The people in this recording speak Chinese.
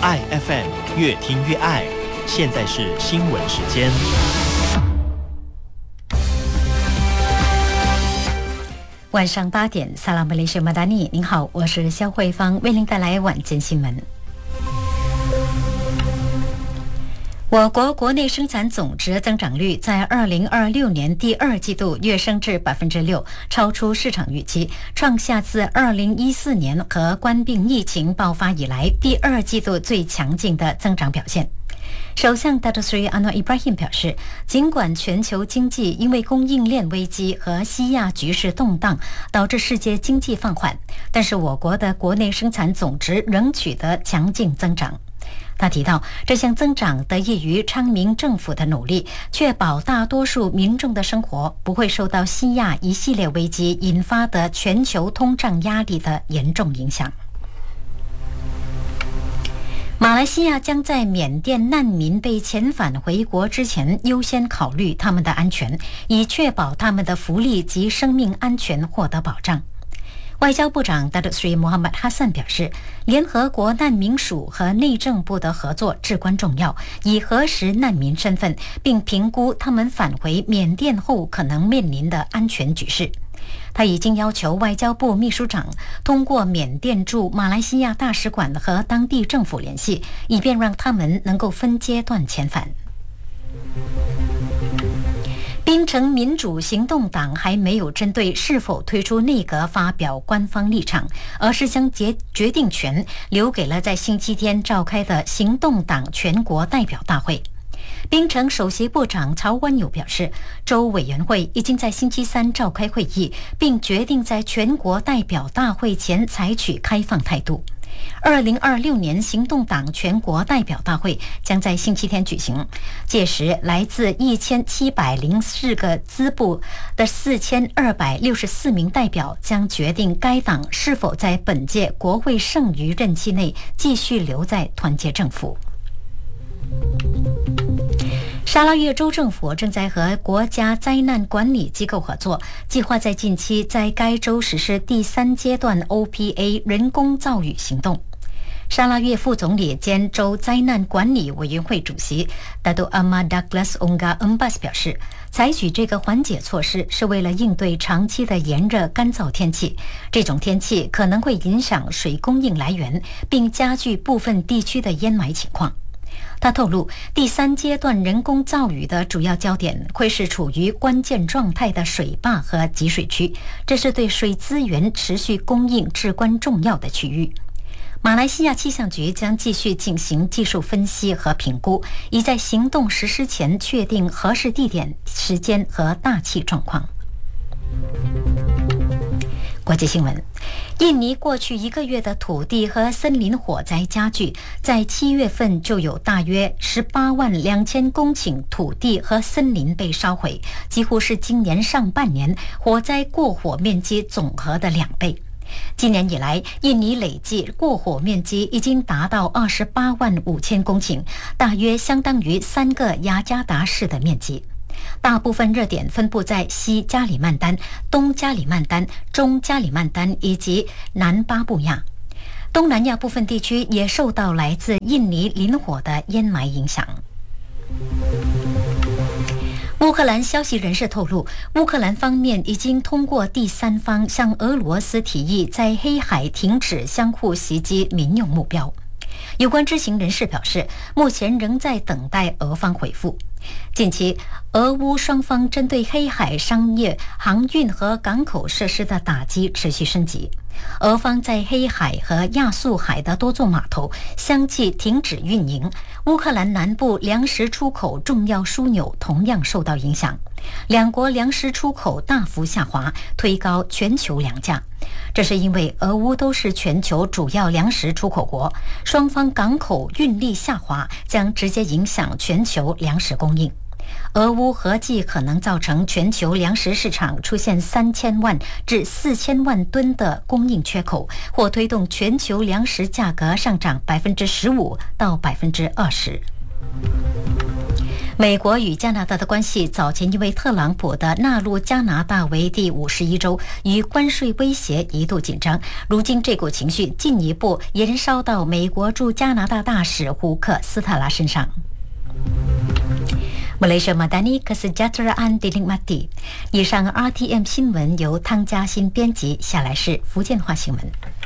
爱 FM， 越听越爱。现在是新闻时间。 晚上8点，萨拉马雷什马达尼，您好，我是肖慧芳，为您带来晚间新闻。我国国内生产总值增长率在2026年第2季度跃升至 6%， 超出市场预期，创下自2014年和冠病疫情爆发以来第2季度最强劲的增长表现。首相 Datuk Seri Anwar Ibrahim 表示，尽管全球经济因为供应链危机和西亚局势动荡导致世界经济放缓，但是我国的国内生产总值仍取得强劲增长。他提到，这项增长得益于昌明政府的努力，确保大多数民众的生活不会受到西亚一系列危机引发的全球通胀压力的严重影响。马来西亚将在缅甸难民被遣返回国之前优先考虑他们的安全，以确保他们的福利及生命安全获得保障。外交部长 Datuk Seri Muhammad Hassan 表示，联合国难民署和内政部的合作至关重要，以核实难民身份，并评估他们返回缅甸后可能面临的安全局势。他已经要求外交部秘书长通过缅甸驻马来西亚大使馆和当地政府联系，以便让他们能够分阶段遣返。槟城民主行动党还没有针对是否推出内阁发表官方立场，而是将决定权留给了在星期天召开的行动党全国代表大会。槟城首席部长曹湾友表示，州委员会已经在星期三召开会议，并决定在全国代表大会前采取开放态度。2026年行动党全国代表大会将在星期天举行，届时来自1704个支部的4264名代表将决定该党是否在本届国会剩余任期内继续留在团结政府。沙拉越州政府正在和国家灾难管理机构合作，计划在近期在该州实施第3阶段 OPA 人工造雨行动。沙拉越副总理兼州灾难管理委员会主席 Datuk Ahmad Douglas Ongga Embas 表示，采取这个缓解措施是为了应对长期的炎热干燥天气，这种天气可能会影响水供应来源，并加剧部分地区的淹埋情况。他透露，第3阶段人工造雨的主要焦点会是处于关键状态的水坝和集水区，这是对水资源持续供应至关重要的区域。马来西亚气象局将继续进行技术分析和评估，以在行动实施前确定合适地点、时间和大气状况。国际新闻，印尼过去1个月的土地和森林火灾加剧，在7月份就有大约182000公顷土地和森林被烧毁，几乎是今年上半年火灾过火面积总和的2倍。今年以来，印尼累计过火面积已经达到285000公顷，大约相当于3个雅加达市的面积。大部分热点分布在西加里曼丹、东加里曼丹、中加里曼丹以及南巴布亚。东南亚部分地区也受到来自印尼林火的烟霾影响。乌克兰消息人士透露，乌克兰方面已经通过第三方向俄罗斯提议在黑海停止相互袭击民用目标。有关知情人士表示，目前仍在等待俄方回复。近期，俄乌双方针对黑海商业、航运和港口设施的打击持续升级。俄方在黑海和亚速海的多座码头相继停止运营，乌克兰南部粮食出口重要枢纽同样受到影响。两国粮食出口大幅下滑，推高全球粮价。这是因为俄乌都是全球主要粮食出口国，双方港口运力下滑将直接影响全球粮食供应。俄乌合计可能造成全球粮食市场出现3000万至4000万吨的供应缺口，或推动全球粮食价格上涨15%到20%。 美国与加拿大的关系早前因为特朗普的纳入加拿大为第51州与关税威胁一度紧张，如今这股情绪进一步延烧到美国驻加拿大大使胡克斯特拉身上。Malaysia Madani Kesejahteraan dinikmati。以上 RTM 新闻由汤嘉欣编辑，下来是福建话新闻。